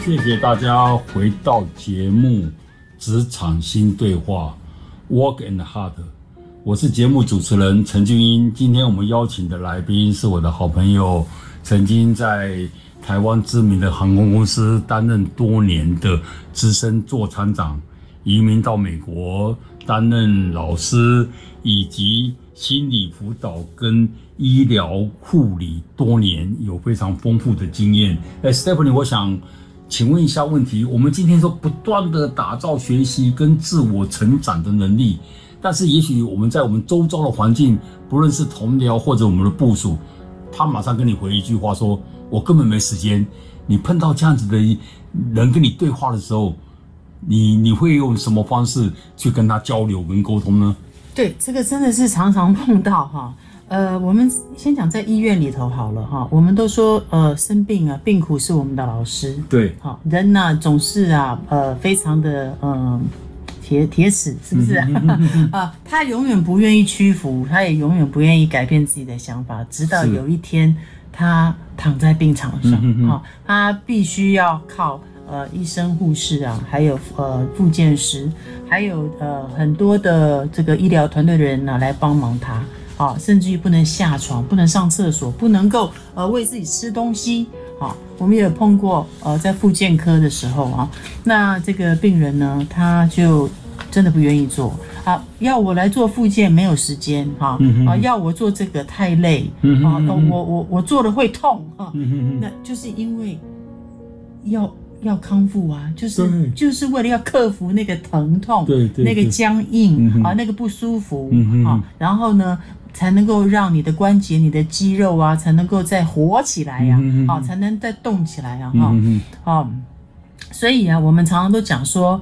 谢谢大家回到节目职场新对话 Work and Hard， 我是节目主持人陈俊英。今天我们邀请的来宾是我的好朋友，曾经在台湾知名的航空公司担任多年的资深座舱长，移民到美国担任老师，以及心理辅导跟医疗护理多年，有非常丰富的经验。Stephanie， 我想请问一下问题，我们今天说不断的打造学习跟自我成长的能力，但是也许我们在我们周遭的环境，不论是同僚或者我们的部属，他马上跟你回一句话说，我根本没时间。你碰到这样子的人跟你对话的时候，你会用什么方式去跟他交流跟沟通呢？ 对，这个真的是常常碰到哈。我们先讲在医院里头好了哈。我们都说生病啊，病苦是我们的老师。对，好人呢总是非常的铁齿，是不是他永远不愿意屈服，他也永远不愿意改变自己的想法，直到有一天他躺在病床上他必须要靠医生、护士啊，还有复健师，还有很多的这个医疗团队的人呢来帮忙他甚至于不能下床，不能上厕所，不能够喂自己吃东西我们也有碰过在复健科的时候那这个病人呢，他就真的不愿意做要我来做复健没有时间要我做这个太累我做了会痛那就是因为要康复就是为了要克服那个疼痛，对那个僵硬那个不舒服然后呢才能够让你的关节、你的肌肉才能够再活起来才能再动起来所以我们常常都讲说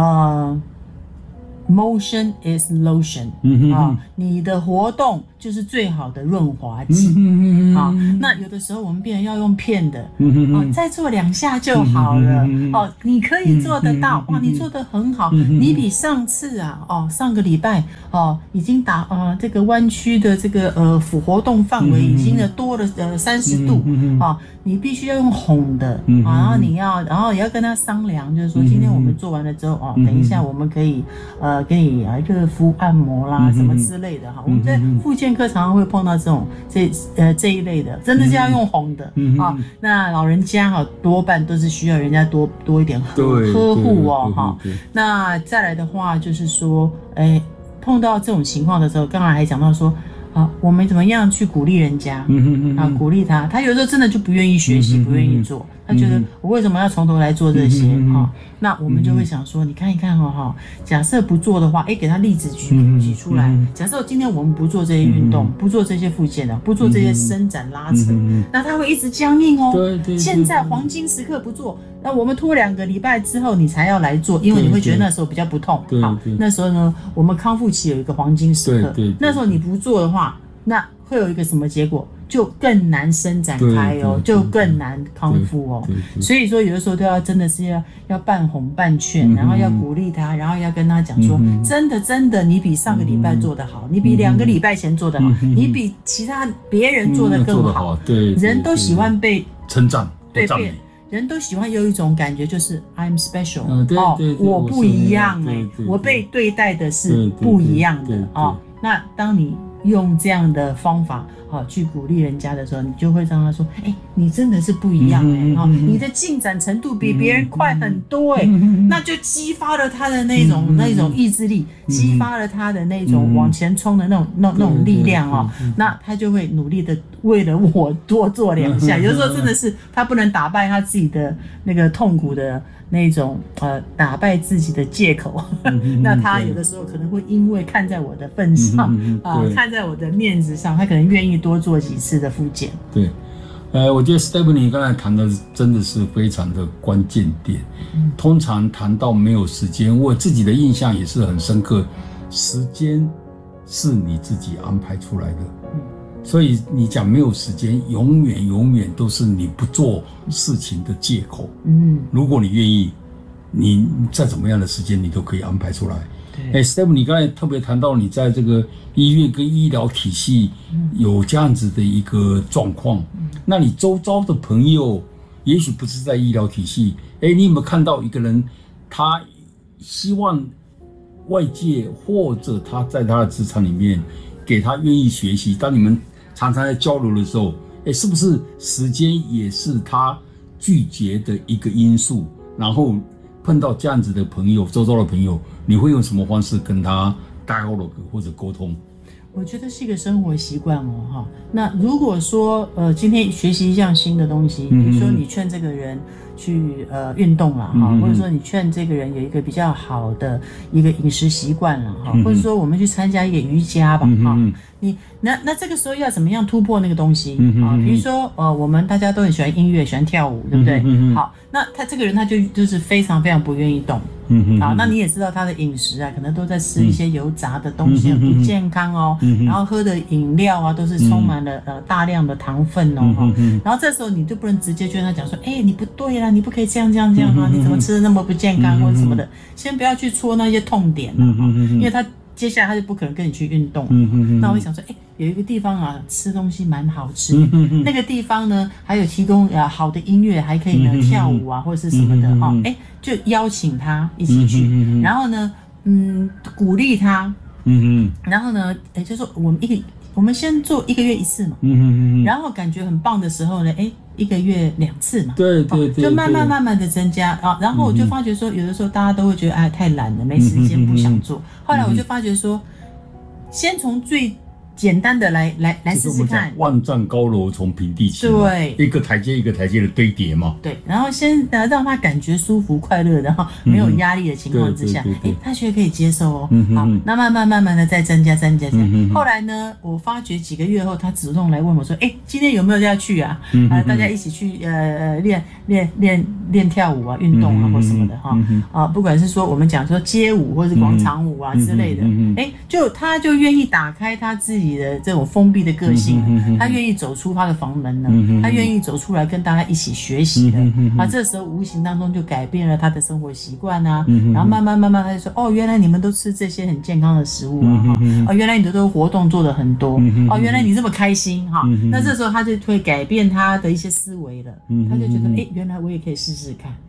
motion is lotion 你的活动就是最好的润滑剂那有的时候我们病人要用骗的再做2下就好了你可以做得到你做得很好你比上次上个礼拜已经打这个弯曲的这个活动范围已经多了30度你必须要用哄的然后也要跟他商量，就是说今天我们做完了之后等一下我们可以给你热敷按摩啦什么之类的我们在复健科常常会碰到这种这一类的，真的是要用哄的那老人家多半都是需要人家多一点呵护那再来的话就是说碰到这种情况的时候，刚才还讲到说我们怎么样去鼓励人家鼓励他有时候真的就不愿意学习不愿意做，他觉得我为什么要从头来做这些那我们就会想说你看一看假设不做的话给他例子举出来假设今天我们不做这些运动不做这些复健不做这些伸展拉扯那他会一直僵硬对现在黄金时刻不做，那我们拖2个礼拜之后你才要来做，因为你会觉得那时候比较不痛那时候呢我们康复期有一个黄金时刻那时候你不做的话，那会有一个什么结果？就更难伸展开就更难康复所以说有的时候都要真的是要半哄半劝然后要鼓励他，然后要跟他讲说真的你比上个礼拜做得好你比2个礼拜前做得好你比其他别人做得更好人都喜欢被称赞对人都喜欢有一种感觉，就是 I'm special 我不一样我被对待的是不一样的那当你用这样的方法去鼓励人家的时候，你就会让他说你真的是不一样你的进展程度比别人快很多那就激发了他的那种意志力激发了他的那种往前冲的那种力量那他就会努力的为了我多做2下有时候真的是他不能打败他自己的那个痛苦的那种打败自己的借口那他有的时候可能会因为看在我的份上看在我的面子上，他可能愿意多做几次的复健对我觉得 Stephanie 刚才谈的真的是非常的关键点通常谈到没有时间，我自己的印象也是很深刻，时间是你自己安排出来的所以你讲没有时间永远都是你不做事情的借口如果你愿意，你再怎么样的时间你都可以安排出来Stephanie 你刚才特别谈到你在这个医院跟医疗体系有这样子的一个状况那你周遭的朋友也许不是在医疗体系。你有没有看到一个人，他希望外界或者他在他的职场里面给他愿意学习？当你们常常在交流的时候，是不是时间也是他拒绝的一个因素？然后碰到这样子的朋友，周遭的朋友，你会用什么方式跟他dialogue或者沟通？ 我觉得是一个生活习惯哈。那如果说今天学习一项新的东西，比如说你劝这个人去运动啦哈，或者说你劝这个人有一个比较好的一个饮食习惯啦哈，或者说我们去参加一个瑜伽吧哈，你那这个时候要怎么样突破那个东西啊？比如说我们大家都很喜欢音乐，喜欢跳舞，对不对？好，那他这个人他就是非常非常不愿意动。好，那你也知道他的饮食啊，可能都在吃一些油炸的东西，很不健康哦。然后喝的饮料啊，都是充满了大量的糖分哦。然后这时候你就不能直接跟他讲说，你不对啦，你不可以这样啊，你怎么吃的那么不健康或者什么的，先不要去戳那些痛点啦，因为他接下来他就不可能跟你去运动。那我会想说，有一个地方啊，吃东西蛮好吃，那个地方呢还有提供好的音乐，还可以呢跳舞啊或者是什么的哈，就邀请他一起去，然后呢，鼓励他，然后呢，就说我们先做1个月1次嘛，然后感觉很棒的时候呢，1个月2次嘛， 对， 就慢慢的增加啊。然后我就发觉说，有的时候大家都会觉得太懒了，没时间，不想做。后来我就发觉说，先从最简单的来试试看， 万丈高楼从平地起，对，一个台阶一个台阶的堆叠嘛， 对，然后先让他感觉舒服快乐的，没有压力的情况之下，他觉得可以接受哦。好，那慢慢的再增加。后来呢，我发觉几个月后，他主动来问我说，今天有没有要去啊？大家一起去练跳舞啊，运动啊或什么的哈。不管是说我们讲说街舞或是广场舞啊之类的，他就愿意打开他自己的这种封闭的个性，他愿意走出他的房门了，他愿意走出来跟大家一起学习了。这时候无形当中就改变了他的生活习惯啊，然后慢慢他就说，原来你们都吃这些很健康的食物啊，原来你的活动做得很多，原来你这么开心哈。那这时候他就会改变他的一些思维了，他就觉得原来我也可以试试看。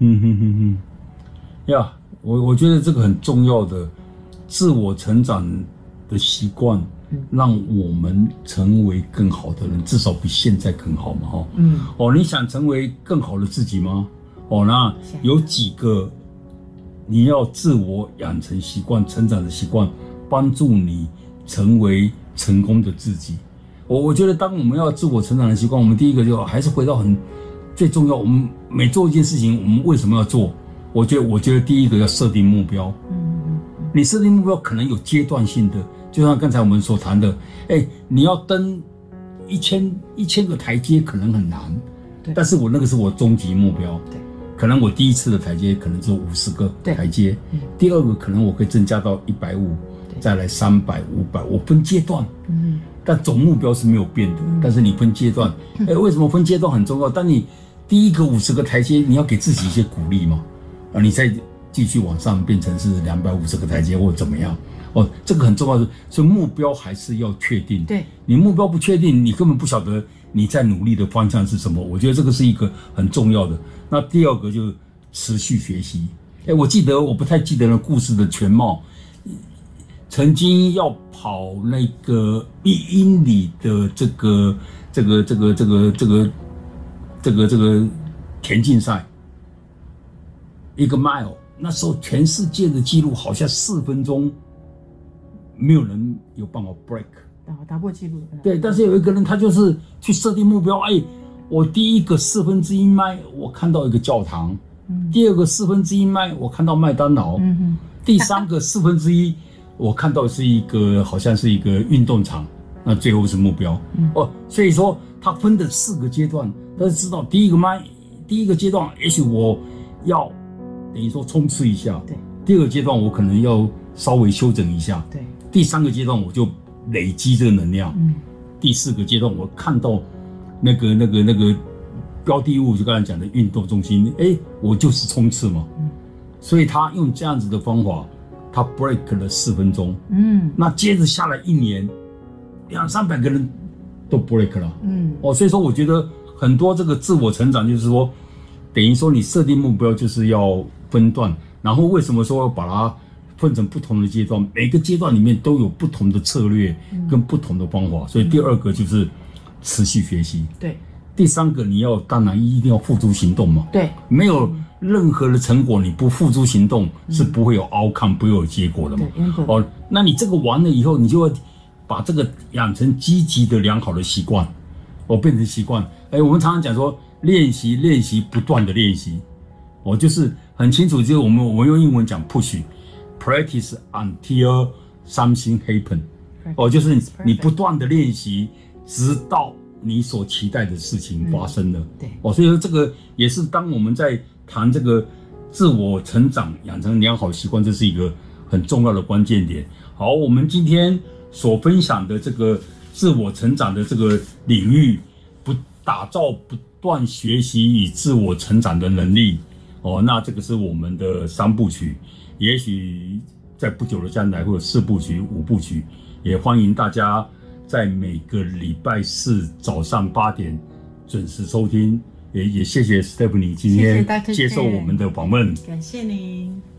我觉得这个很重要的自我成长的习惯，让我们成为更好的人，至少比现在更好嘛，你想成为更好的自己吗？那有几个你要自我养成习惯、成长的习惯，帮助你成为成功的自己。我觉得当我们要自我成长的习惯，我们第一个就还是回到最重要，我们每做一件事情，我们为什么要做？我觉得第一个要设定目标。你设定目标可能有阶段性的，就像刚才我们所谈的，你要登1000个台阶可能很难，但是那个是我终极目标。可能我第一次的台阶可能只有50个台阶，第二个可能我可以增加到150，再来300、500，我分阶段。但总目标是没有变的，但是你分阶段。为什么分阶段很重要？当你第一个50个台阶，你要给自己一些鼓励嘛，你再继续往上变成是250个台阶或者怎么样。这个很重要，所以目标还是要确定。对，你目标不确定，你根本不晓得你在努力的方向是什么。我觉得这个是一个很重要的。那第二个就是持续学习。我不太记得了故事的全貌。曾经要跑那个1英里的这个田径赛，1个 mile， 那时候全世界的纪录好像4分钟，没有人有办法 break， 打破纪录。 对，但是有一个人他就是去设定目标，我第一个1/4 迈我看到一个教堂，第二个1/4迈我看到麦当劳，第三个1/4我看到是好像是一个运动场，那最后是目标。所以说他分的4个阶段，他知道第一个阶段也许我要等于说冲刺一下，第二个阶段我可能要稍微修整一下，第3个阶段我就累积这个能量，第4个阶段我看到那个标的物，就刚才讲的运动中心，我就是冲刺嘛。所以他用这样子的方法，他 break 了4分钟，那接着下来1年，200-300个人都 break 了，所以说我觉得很多这个自我成长就是说， 等于说你设定目标就是要分段，然后为什么说把它分成不同的阶段？每个阶段里面都有不同的策略跟不同的方法，所以第二个就是持续学习。 对。 第三个，当然一定要付诸行动嘛。 对， 没有任何的成果，你不付诸行动是不会有 outcome，不会有结果的嘛。哦，那你这个完了以后，你就会把这个养成积极的良好的习惯，变成习惯。我们常常讲说练习，不断的练习。就是很清楚，就是我们用英文讲 push，practice until something happen。就是你不断的练习，直到你所期待的事情发生了。 对。 所以说这个也是当我们在谈这个自我成长、养成良好习惯，这是一个很重要的关键点。好，我们今天所分享的这个自我成长的这个领域，打造不断学习与自我成长的能力。那这个是我们的3部曲，也许在不久的将来会有4部曲、5部曲，也欢迎大家在每个礼拜4早上8点准时收听，也谢谢 Stephanie 今天接受我们的访问， 感谢您。